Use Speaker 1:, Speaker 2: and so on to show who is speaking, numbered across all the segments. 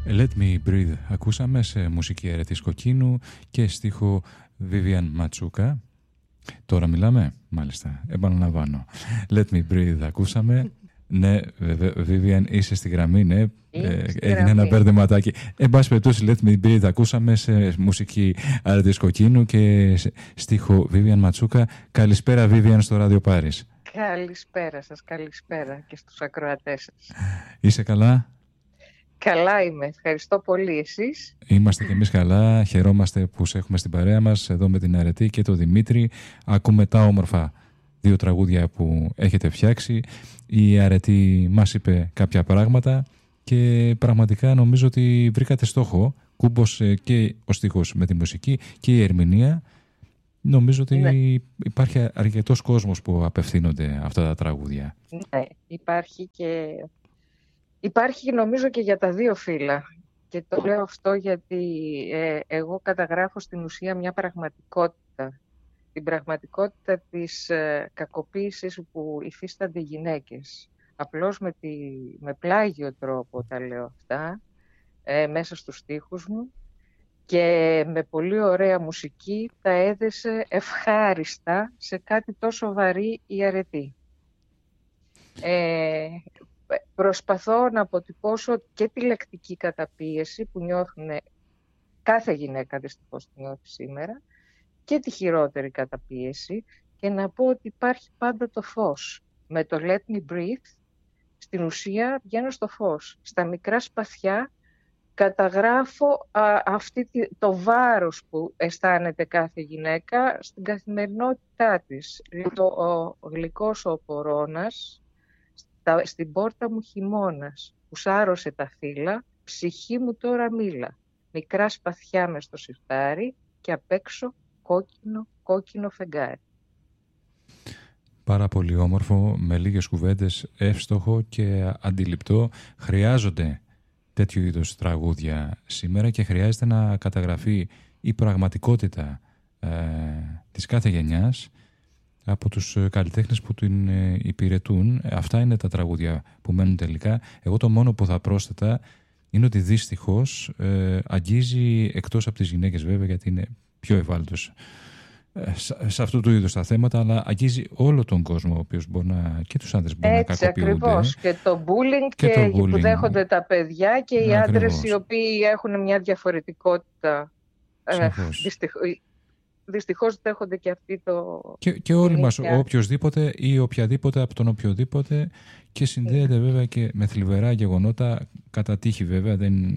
Speaker 1: Let Me Breathe ακούσαμε σε μουσική Αρετής Κοκκίνου και στίχο Vivian Ματσούκα. Τώρα μιλάμε, μάλιστα, επαναλαμβάνω. Let Me Breathe ακούσαμε. Ναι, Vivian, είσαι στη γραμμή, ναι. Έγινε ένα μπερδεματάκι. Εν πάση περιπτώσει, Let Me Breathe ακούσαμε σε μουσική Αρετής Κοκκίνου και στίχο Vivian Ματσούκα. Καλησπέρα, Vivian, στο Ράδιο Πάρις.
Speaker 2: Καλησπέρα σας, καλησπέρα και στους ακροατές σας.
Speaker 1: Είσαι καλά?
Speaker 2: Καλά είμαι, ευχαριστώ πολύ. Εσείς?
Speaker 1: Είμαστε κι εμείς καλά, χαιρόμαστε που σε έχουμε στην παρέα μας εδώ με την Αρετή και τον Δημήτρη. Ακούμε τα όμορφα δύο τραγούδια που έχετε φτιάξει. Η Αρετή μας είπε κάποια πράγματα και πραγματικά νομίζω ότι βρήκατε στόχο. Κούμπος και ο στίχος με τη μουσική και η ερμηνεία. Νομίζω ότι υπάρχει αρκετός κόσμος που απευθύνονται αυτά τα τραγούδια.
Speaker 2: Ναι, υπάρχει νομίζω και για τα δύο φύλλα. Και το λέω αυτό γιατί εγώ καταγράφω στην ουσία μια πραγματικότητα. Την πραγματικότητα της κακοποίησης που υφίστανται οι γυναίκες. Απλώς με πλάγιο τρόπο τα λέω αυτά, μέσα στους στίχους μου. Και με πολύ ωραία μουσική τα έδεσε ευχάριστα σε κάτι τόσο βαρύ η Αρετή. Προσπαθώ να αποτυπώσω και τη λεκτική καταπίεση που νιώθουν κάθε γυναίκα, δυστυχώς τη νιώθει σήμερα, και τη χειρότερη καταπίεση και να πω ότι υπάρχει πάντα το φως. Με το Let Me Breathe, στην ουσία βγαίνω στο φως. Στα μικρά σπαθιά καταγράφω το βάρος που αισθάνεται κάθε γυναίκα στην καθημερινότητά της. Ο γλυκός ο οπορώνας, στην πόρτα μου χειμώνας, που σάρωσε τα φύλλα, ψυχή μου τώρα μίλα. Μικρά σπαθιά μες στο σιρτάρι και απ' έξω κόκκινο φεγγάρι.
Speaker 1: Πάρα πολύ όμορφο, με λίγες κουβέντες, εύστοχο και αντιληπτό. Χρειάζονται τέτοιου είδους τραγούδια σήμερα και χρειάζεται να καταγραφεί η πραγματικότητα της κάθε γενιάς από τους καλλιτέχνες που την υπηρετούν. Αυτά είναι τα τραγούδια που μένουν τελικά. Εγώ το μόνο που θα πρόσθετα είναι ότι δυστυχώς αγγίζει, εκτός από τις γυναίκες βέβαια, γιατί είναι πιο ευάλωτος σε αυτού του είδους τα θέματα, αλλά αγγίζει όλο τον κόσμο, ο οποίος μπορεί να, και τους άντρες μπορεί να κακοποιούνται.
Speaker 2: Ακριβώς. Και το bullying και που δέχονται τα παιδιά και οι άντρες οι οποίοι έχουν μια διαφορετικότητα. Δυστυχώς δέχονται και αυτοί το...
Speaker 1: Και όλοι μας, οποιοσδήποτε ή οποιαδήποτε από τον οποιοδήποτε, και συνδέεται βέβαια και με θλιβερά γεγονότα, κατά τύχη βέβαια,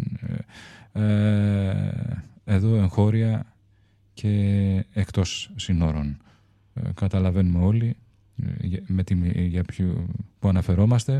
Speaker 1: εδώ εγχώρια και εκτός συνόρων. Καταλαβαίνουμε όλοι για ποιο που αναφερόμαστε.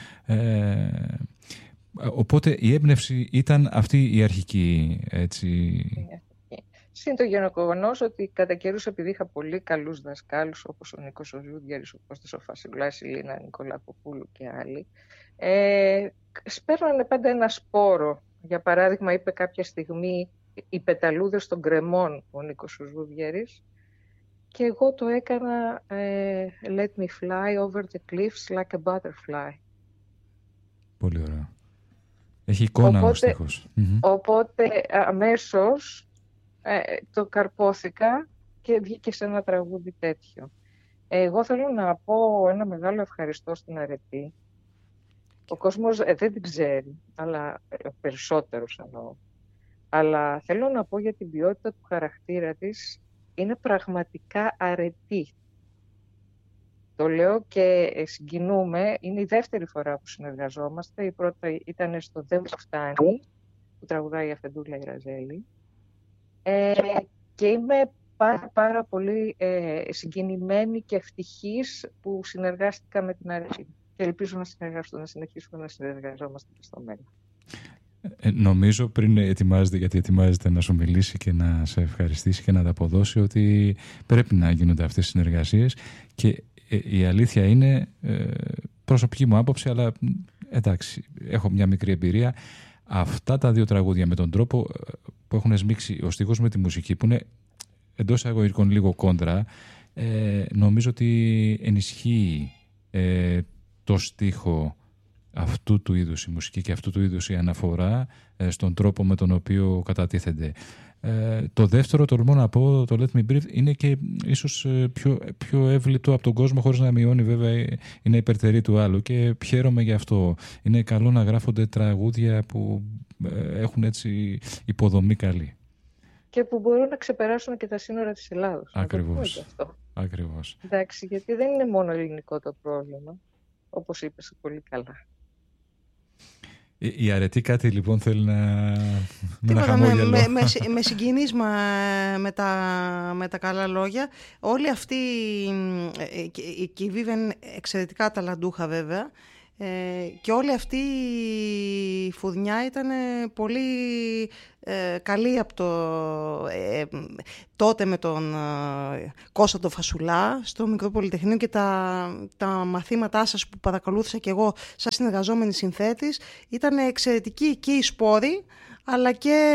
Speaker 1: Οπότε η έμπνευση ήταν αυτή η αρχική, έτσι...
Speaker 2: Συν το γεγονός ότι κατά καιρούς, επειδή είχα πολύ καλούς δασκάλους όπως ο Νίκος ο Ζούδιαρης, ο Κώστας ο Φασιλάς, η Λίνα Νικολακοπούλου και άλλοι, σπέρνανε πάντα ένα σπόρο. Για παράδειγμα, είπε κάποια στιγμή «Οι πεταλούδες των κρεμών» ο Νίκος ο Ζούδιαρης, και εγώ το έκανα «Let me fly over the cliffs like a butterfly».
Speaker 1: Πολύ ωραία. Έχει εικόνα ο στίχος.
Speaker 2: Οπότε αμέσως το καρπόθηκα και βγήκε σε ένα τραγούδι τέτοιο. Εγώ θέλω να πω ένα μεγάλο ευχαριστώ στην Αρετή. Ο κόσμος δεν την ξέρει, αλλά περισσότερος εννοώ. Αλλά θέλω να πω για την ποιότητα του χαρακτήρα της, είναι πραγματικά αρετή. Το λέω και συγκινούμε, είναι η δεύτερη φορά που συνεργαζόμαστε. Η πρώτη ήταν στο «Δεν μου φτάνει», που τραγουδάει η Αφεντούλα η Ραζέλη. Και είμαι πάρα πολύ συγκινημένη και ευτυχής που συνεργάστηκα με την Αρετή. Και ελπίζω να συνεχίσουμε να συνεργαζόμαστε και στο μέλλον.
Speaker 1: Νομίζω πριν ετοιμάζεται, γιατί ετοιμάζεται να σου μιλήσει και να σε ευχαριστήσει και να τα αποδώσει, ότι πρέπει να γίνονται αυτές οι συνεργασίες, και η αλήθεια είναι, προσωπική μου άποψη, αλλά εντάξει, έχω μια μικρή εμπειρία, αυτά τα δύο τραγούδια με τον τρόπο που έχουν σμίξει ο στίχος με τη μουσική, που είναι εντός αγωγικών λίγο κόντρα, νομίζω ότι ενισχύει το στίχο αυτού του είδους η μουσική και αυτού του είδους η αναφορά στον τρόπο με τον οποίο κατατίθενται. Το δεύτερο, τολμώ να πω, το Let Me Breathe, είναι και ίσως πιο εύληπτο από τον κόσμο, χωρίς να μειώνει, βέβαια, είναι υπερτερή του άλλου και χαίρομαι γι' αυτό. Είναι καλό να γράφονται τραγούδια που έχουν έτσι υποδομή καλή.
Speaker 2: Και που μπορούν να ξεπεράσουν και τα σύνορα της Ελλάδος.
Speaker 1: Ακριβώς. Ακριβώς.
Speaker 2: Εντάξει, γιατί δεν είναι μόνο ελληνικό το πρόβλημα, όπως είπες πολύ καλά.
Speaker 1: Η Αρετή κάτι λοιπόν θέλει να χαμόγελο.
Speaker 3: Με συγκινείς με τα καλά λόγια. Όλοι αυτοί, και η Βίβεν είναι εξαιρετικά ταλαντούχα βέβαια, και όλη αυτή η φουδνιά ήταν πολύ καλή από τότε με τον Κώστα τον Φασουλά στο Μικρό Πολυτεχνείο και τα μαθήματά σας που παρακολούθησα και εγώ σαν συνεργαζόμενη συνθέτης. Ήταν εξαιρετική και οι σπόροι, αλλά και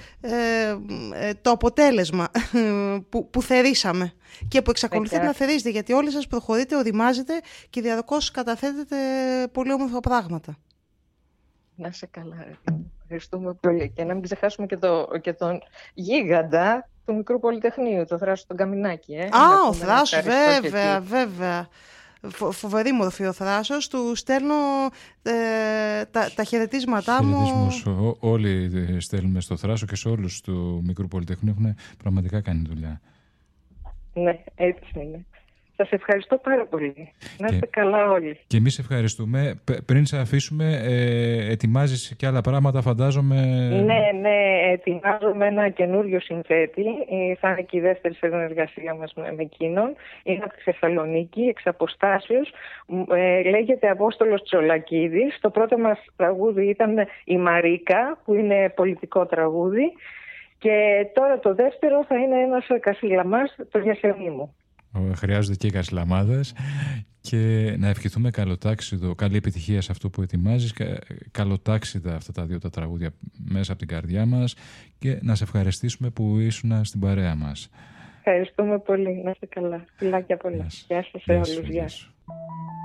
Speaker 3: το αποτέλεσμα που θερήσαμε και που εξακολουθείτε να θερίζετε, γιατί όλοι σας προχωρείτε, οριμάζετε και διαρκώς καταθέτετε πολύ όμορφα πράγματα.
Speaker 2: Να είσαι καλά. Ευχαριστούμε πολύ. Και να μην ξεχάσουμε και τον γίγαντα του Μικρού Πολυτεχνείου, το Θράσο τον Καμινάκη.
Speaker 3: Ο Θράσος, βέβαια. Φοβερή μορφή ο Θράσος. Του στέλνω τα χαιρετίσματά μου.
Speaker 1: Όλοι στέλνουμε στο Θράσο και σε όλους του Μικρού Πολυτεχνείου, έχουν πραγματικά κάνει δουλειά.
Speaker 2: Ναι, έτσι είναι. Σας ευχαριστώ πάρα πολύ. Να είστε καλά όλοι.
Speaker 1: Και εμείς ευχαριστούμε. Πριν σε αφήσουμε, ετοιμάζεις και άλλα πράγματα, φαντάζομαι.
Speaker 2: Ναι, ετοιμάζομαι ένα καινούριο συνθέτη. Θα είναι και η δεύτερη συνεργασία μας με εκείνον. Είναι από τη Θεσσαλονίκη, εξ αποστάσεως. Λέγεται Απόστολος Τσολακίδης. Το πρώτο μας τραγούδι ήταν η Μαρίκα, που είναι πολιτικό τραγούδι. Και τώρα το δεύτερο θα είναι ένας κασιλαμάς, το Γιασεμί μου.
Speaker 1: Χρειάζονται και οι κασιλαμάδες και να ευχηθούμε καλοτάξιδο, καλή επιτυχία σε αυτό που ετοιμάζεις, καλοτάξιδα αυτά τα δύο τα τραγούδια μέσα από την καρδιά μας και να σε ευχαριστήσουμε που ήσουν στην παρέα μας.
Speaker 2: Ευχαριστούμε πολύ. Να είστε καλά. Φιλάκια πολλά. Γεια σας σε όλους. Γεια.